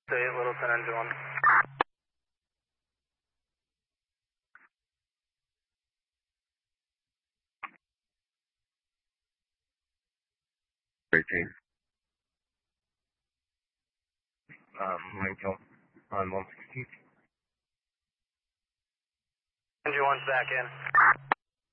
Littleton engine 1. Lincoln on 116. Engine 1's back in.